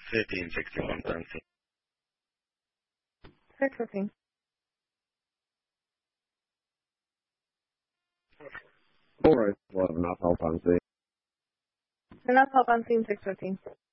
13, 61, dancing. Sex routine. Alright, 11, not help on scene. Not help on scene, sex routine.